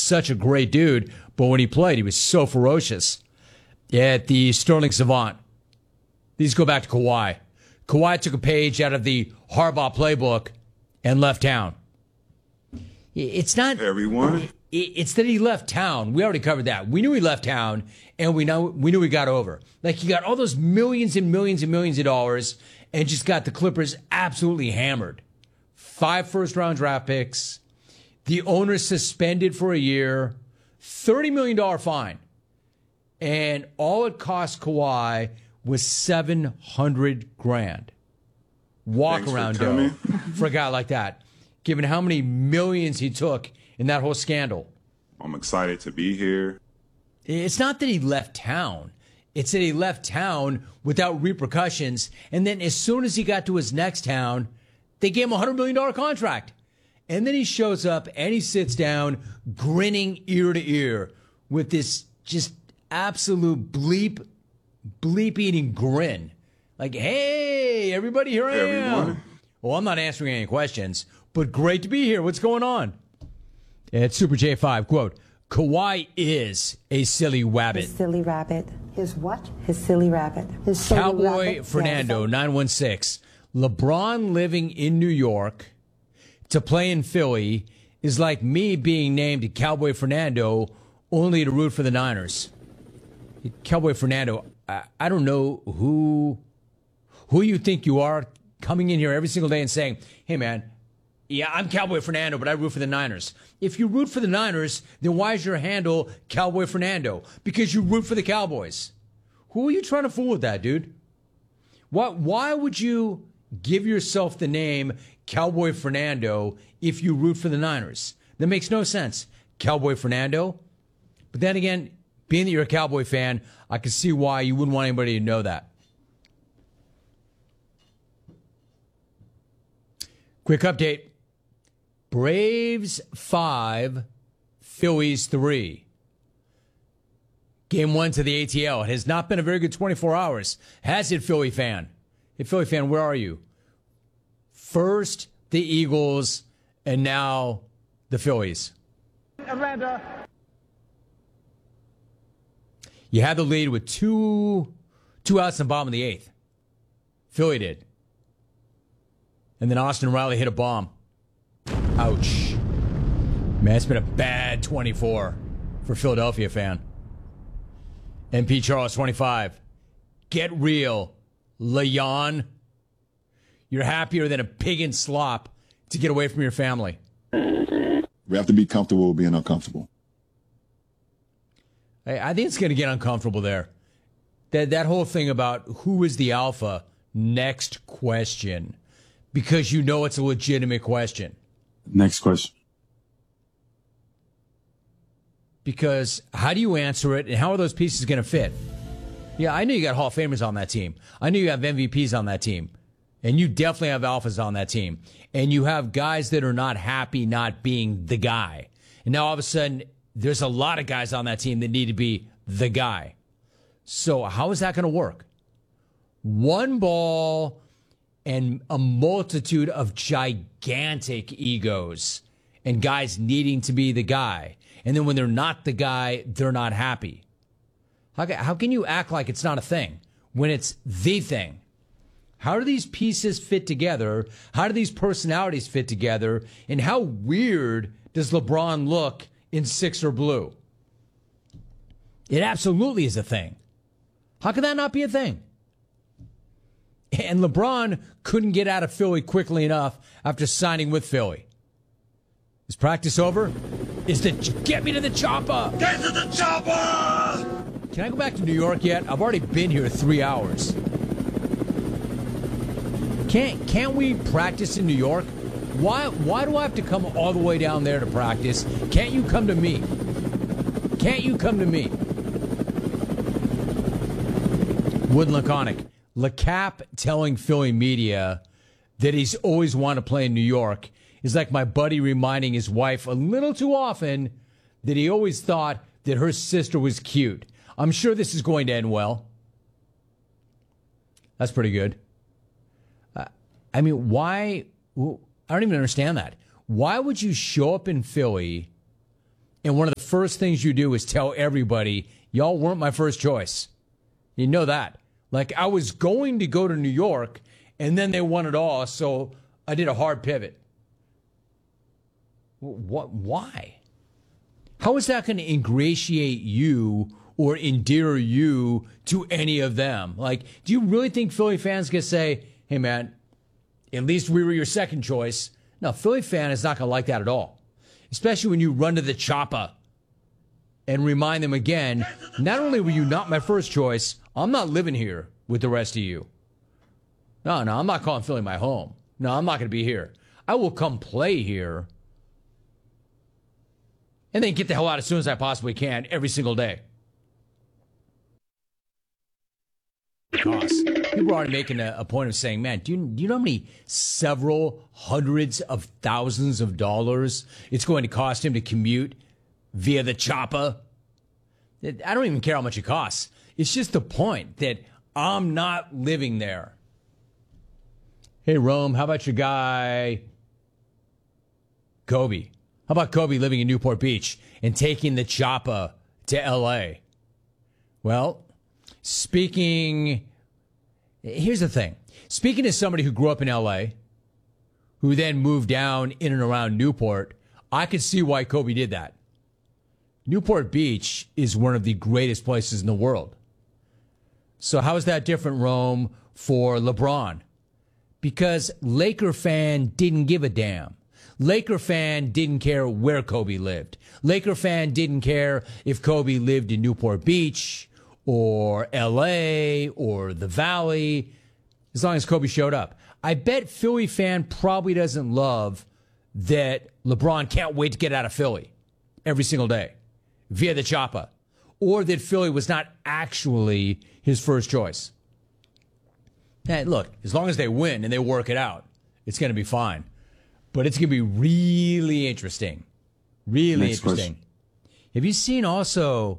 such a great dude, but when he played, he was so ferocious. At the Sterling Savant, these go back to Kawhi. Kawhi took a page out of the Harbaugh playbook and left town. It's not everyone. It's that he left town. We already covered that. We knew he left town, and we knew he got over. Like, he got all those millions and millions and millions of dollars and just got the Clippers absolutely hammered. 5 first-round draft picks. The owner suspended for a year. $30 million fine. And all it cost Kawhi was $700,000. Walk around dough for a guy like that, given how many millions he took in that whole scandal. I'm excited to be here. It's not that he left town. It's that he left town without repercussions. And then as soon as he got to his next town, they gave him a $100 million contract. And then he shows up and he sits down grinning ear to ear with this just absolute bleep-eating grin. Like, hey, everybody, here I am. Well, I'm not answering any questions, but great to be here. What's going on? At Super J5, quote, Kawhi is a silly rabbit. His silly rabbit. His what? His silly rabbit. His silly Cowboy rabbit. Fernando, 916. LeBron living in New York to play in Philly is like me being named Cowboy Fernando only to root for the Niners. Cowboy Fernando, I don't know who you think you are coming in here every single day and saying, hey, man, yeah, I'm Cowboy Fernando, but I root for the Niners. If you root for the Niners, then why is your handle Cowboy Fernando? Because you root for the Cowboys. Who are you trying to fool with that, dude? Why would you give yourself the name Cowboy Fernando if you root for the Niners? That makes no sense. Cowboy Fernando? But then again, being that you're a Cowboy fan, I can see why you wouldn't want anybody to know that. Quick update. Braves 5, Phillies 3. Game 1 to the ATL. It has not been a very good 24 hours. Has it, Philly fan? Hey, Philly fan, where are you? First, the Eagles, and now the Phillies. Atlanta. You had the lead with two outs in the bottom of the 8th. Philly did. And then Austin Riley hit a bomb. Ouch. Man, it's been a bad 24 for Philadelphia fan. MP Charles, 25. Get real, Leon. You're happier than a pig in slop to get away from your family. We have to be comfortable with being uncomfortable. I think it's going to get uncomfortable there. That whole thing about who is the alpha, next question. Because you know it's a legitimate question. Next question. Because how do you answer it, and how are those pieces going to fit? Yeah, I know you got Hall of Famers on that team. I know you have MVPs on that team. And you definitely have alphas on that team. And you have guys that are not happy not being the guy. And now all of a sudden, there's a lot of guys on that team that need to be the guy. So how is that going to work? One ball and a multitude of gigantic egos and guys needing to be the guy. And then when they're not the guy, they're not happy. How can you act like it's not a thing when it's the thing? How do these pieces fit together? How do these personalities fit together? And how weird does LeBron look in Sixer blue? It absolutely is a thing. How can that not be a thing? And LeBron couldn't get out of Philly quickly enough after signing with Philly. Is practice over? Get me to the chopper! Get to the chopper! Can I go back to New York yet? I've already been here 3 hours. Can't we practice in New York? Why do I have to come all the way down there to practice? Can't you come to me? Can't you come to me? Wood Laconic. LeCap telling Philly media that he's always wanted to play in New York is like my buddy reminding his wife a little too often that he always thought that her sister was cute. I'm sure this is going to end well. That's pretty good. I mean, why? I don't even understand that. Why would you show up in Philly and one of the first things you do is tell everybody, y'all weren't my first choice. You know that. Like, I was going to go to New York, and then they won it all, so I did a hard pivot. What? Why? How is that going to ingratiate you or endear you to any of them? Like, do you really think Philly fans can say, hey, man, at least we were your second choice? No, Philly fan is not going to like that at all, especially when you run to the chopper and remind them again, not only were you not my first choice, I'm not living here with the rest of you. No, I'm not calling Philly my home. No, I'm not going to be here. I will come play here and then get the hell out as soon as I possibly can every single day. Costs. People are already making a point of saying, man, do you know how many several hundreds of thousands of dollars it's going to cost him to commute via the chopper? I don't even care how much it costs. It's just the point that I'm not living there. Hey, Rome, how about your guy, Kobe? How about Kobe living in Newport Beach and taking the chopper to L.A.? Well, here's the thing. Speaking as somebody who grew up in L.A., who then moved down in and around Newport, I could see why Kobe did that. Newport Beach is one of the greatest places in the world. So how is that different, Rome, for LeBron? Because Laker fan didn't give a damn. Laker fan didn't care where Kobe lived. Laker fan didn't care if Kobe lived in Newport Beach or L.A. or the Valley, as long as Kobe showed up. I bet Philly fan probably doesn't love that LeBron can't wait to get out of Philly every single day via the chopper, or that Philly was not actually his first choice. Hey, look, as long as they win and they work it out, it's going to be fine. But it's going to be really interesting. Really Next interesting. question. Have you seen also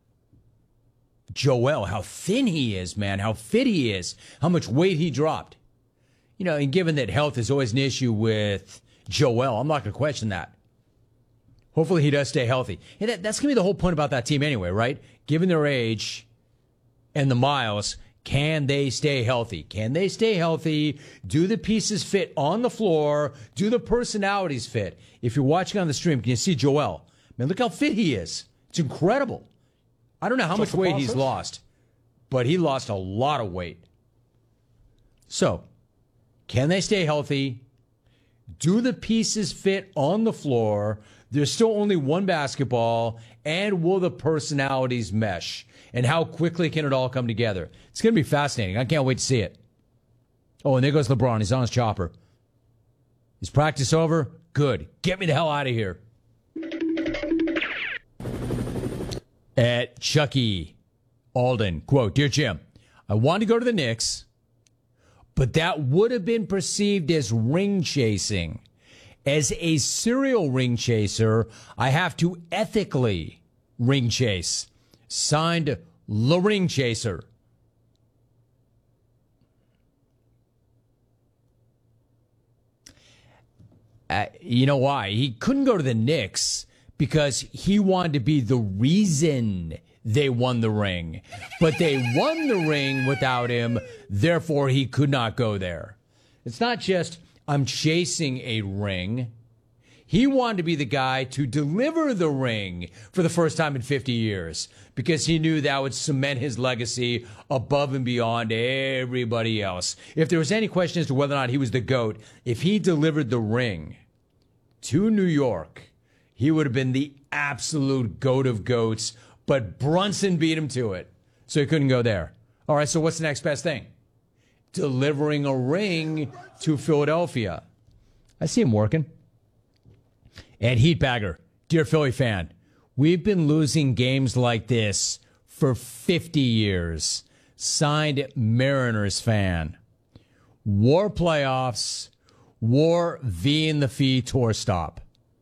Joel, how thin he is, man, how fit he is, how much weight he dropped? You know, and given that health is always an issue with Joel, I'm not going to question that. Hopefully he does stay healthy. And that's going to be the whole point about that team anyway, right? Given their age and the miles, can they stay healthy? Can they stay healthy? Do the pieces fit on the floor? Do the personalities fit? If you're watching on the stream, can you see Joel? Man, look how fit he is. It's incredible. I don't know how much weight he's lost, but he lost a lot of weight. So, can they stay healthy? Do the pieces fit on the floor? There's still only one basketball, and will the personalities mesh? And how quickly can it all come together? It's going to be fascinating. I can't wait to see it. Oh, and there goes LeBron. He's on his chopper. Is practice over? Good. Get me the hell out of here. At Chucky Alden, quote, Dear Jim, I want to go to the Knicks, but that would have been perceived as ring chasing. As a serial ring chaser, I have to ethically ring chase. Signed, La Ring Chaser. You know why? He couldn't go to the Knicks because he wanted to be the reason they won the ring. But they won the ring without him, therefore he could not go there. It's not just, I'm chasing a ring. He wanted to be the guy to deliver the ring for the first time in 50 years because he knew that would cement his legacy above and beyond everybody else. If there was any question as to whether or not he was the GOAT, if he delivered the ring to New York, he would have been the absolute GOAT of GOATs, but Brunson beat him to it, so he couldn't go there. All right, so what's the next best thing? Delivering a ring to Philadelphia. I see him working. And Heatbagger, dear Philly fan, we've been losing games like this for 50 years. Signed, Mariners fan. War playoffs, war V in the fee tour stop.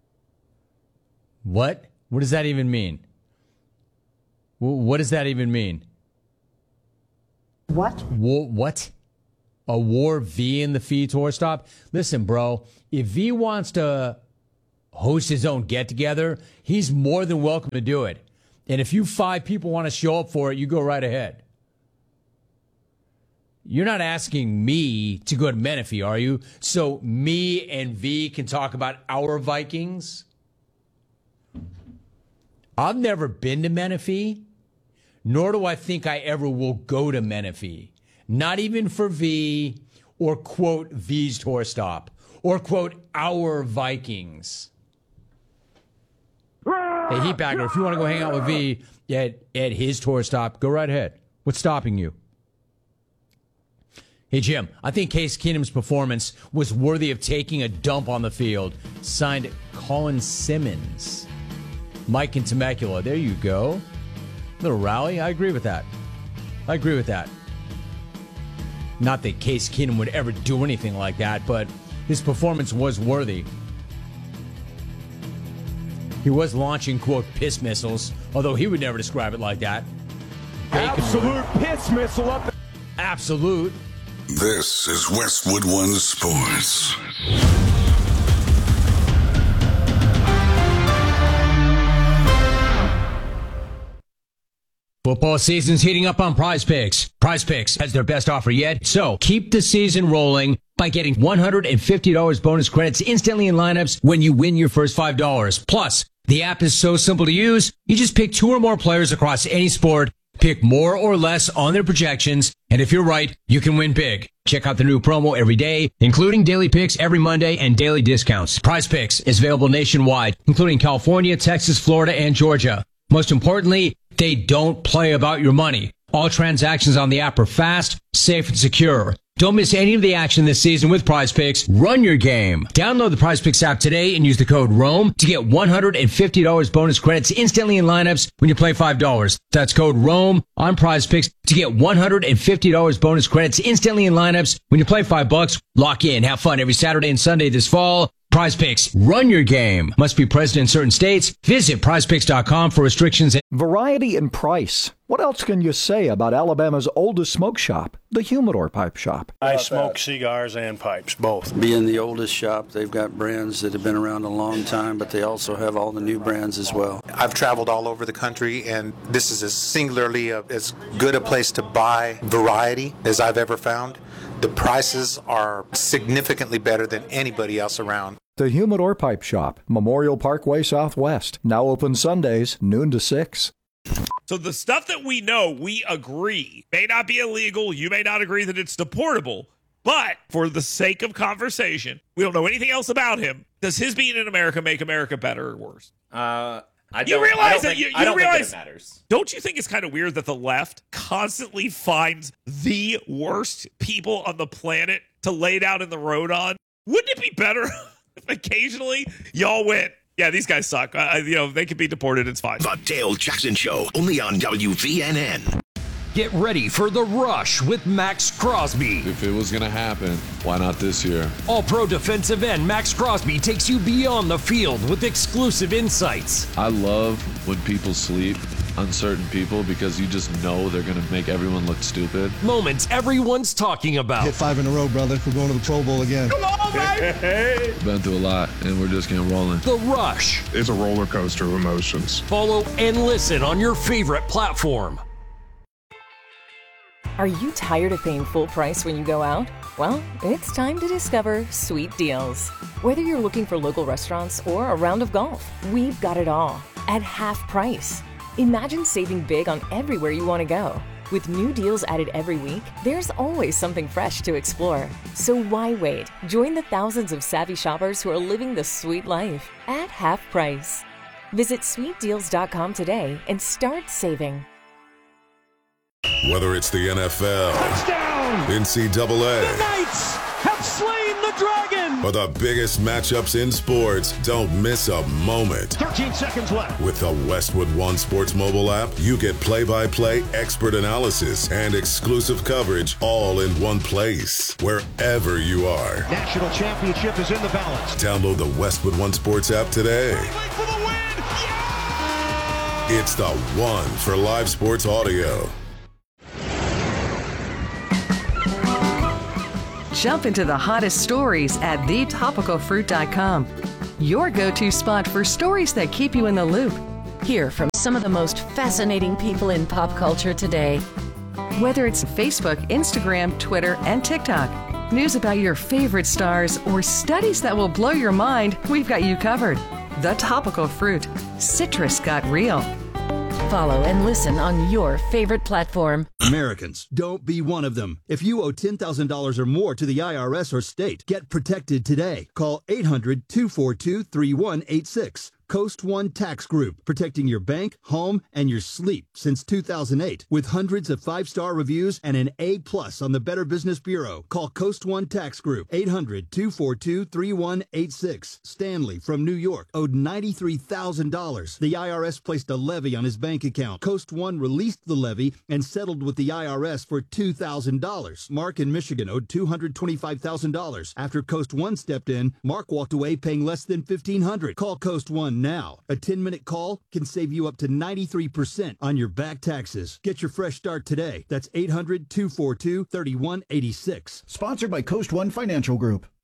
What? What does that even mean? What does that even mean? What? What? A war V in the fee tour stop? Listen, bro, if V wants to host his own get-together, he's more than welcome to do it. And if you 5 people want to show up for it, you go right ahead. You're not asking me to go to Menifee, are you? So me and V can talk about our Vikings? I've never been to Menifee, nor do I think I ever will go to Menifee. Not even for V or, quote, V's tour stop or, quote, our Vikings. Hey, Heatbagger, if you want to go hang out with V at his tour stop, go right ahead. What's stopping you? Hey, Jim, I think Case Keenum's performance was worthy of taking a dump on the field. Signed, Colin Simmons. Mike in Temecula. There you go. Little rally. I agree with that. Not that Case Keenum would ever do anything like that, but his performance was worthy. He was launching, quote, piss missiles, although he would never describe it like that. Absolute piss missile up. Absolute. This is Westwood One Sports. Football season's heating up on Prize Picks. Prize Picks has their best offer yet, so keep the season rolling by getting $150 bonus credits instantly in lineups when you win your first $5. Plus, the app is so simple to use, you just pick 2 or more players across any sport, pick more or less on their projections, and if you're right, you can win big. Check out the new promo every day, including daily picks every Monday and daily discounts. Prize Picks is available nationwide, including California, Texas, Florida, and Georgia. Most importantly, they don't play about your money. All transactions on the app are fast, safe, and secure. Don't miss any of the action this season with Prize Picks. Run your game. Download the Prize Picks app today and use the code ROAM to get $150 bonus credits instantly in lineups when you play $5. That's code ROAM on Prize Picks to get $150 bonus credits instantly in lineups when you play $5. Lock in. Have fun every Saturday and Sunday this fall. Prize Picks. Run your game. Must be present in certain states. Visit prizepicks.com for restrictions. Variety and price. What else can you say about Alabama's oldest smoke shop, the Humidor Pipe Shop? I smoke cigars and pipes, both. Being the oldest shop, they've got brands that have been around a long time, but they also have all the new brands as well. I've traveled all over the country, and this is as good a place to buy variety as I've ever found. The prices are significantly better than anybody else around. The Humidor Pipe Shop, Memorial Parkway Southwest. Now open Sundays, noon to 6. So the stuff that we know, we agree, may not be illegal. You may not agree that it's deportable. But for the sake of conversation, we don't know anything else about him. Does his being in America make America better or worse? I don't think it matters. Don't you think it's kind of weird that the left constantly finds the worst people on the planet to lay down in the road on? Wouldn't it be better if occasionally y'all went, yeah, these guys suck. They could be deported. It's fine. The Dale Jackson Show, only on WVNN. Get ready for The Rush with Max Crosby. If it was going to happen, why not this year? All-pro defensive end Max Crosby takes you beyond the field with exclusive insights. I love when people sleep on certain people because you just know they're going to make everyone look stupid. Moments everyone's talking about. Hit 5 in a row, brother. We're going to the Pro Bowl again. Come on, baby! Been through a lot, and we're just getting rolling. The Rush. It's a roller coaster of emotions. Follow and listen on your favorite platform. Are you tired of paying full price when you go out? Well, it's time to discover Sweet Deals. Whether you're looking for local restaurants or a round of golf, we've got it all at half price. Imagine saving big on everywhere you want to go. With new deals added every week, there's always something fresh to explore. So why wait? Join the thousands of savvy shoppers who are living the sweet life at half price. Visit sweetdeals.com today and start saving. Whether it's the NFL, touchdown, NCAA, the Knights have slain the dragon, or the biggest matchups in sports, don't miss a moment. 13 seconds left. With the Westwood One Sports mobile app, you get play-by-play expert analysis and exclusive coverage all in one place, wherever you are. National championship is in the balance. Download the Westwood One Sports app today. For the win. Yeah! It's the one for live sports audio. Jump into the hottest stories at thetopicalfruit.com. your go-to spot for stories that keep you in the loop. Hear from some of the most fascinating people in pop culture today. Whether it's Facebook, Instagram, Twitter, and TikTok, news about your favorite stars, or studies that will blow your mind, we've got you covered. The Topical Fruit. Citrus got real. Follow and listen on your favorite platform. Americans, don't be one of them. If you owe $10,000 or more to the IRS or state, get protected today. Call 800-242-3186. Coast One Tax Group, protecting your bank, home, and your sleep since 2008. With hundreds of 5-star reviews and an A+ on the Better Business Bureau. Call Coast One Tax Group, 800-242-3186. Stanley from New York owed $93,000. The IRS placed a levy on his bank account. Coast One released the levy and settled with the IRS for $2,000. Mark in Michigan owed $225,000. After Coast One stepped in, Mark walked away paying less than $1,500. Call Coast One now. A 10-minute call can save you up to 93% on your back taxes. Get your fresh start today. That's 800-242-3186. Sponsored by Coast One Financial Group.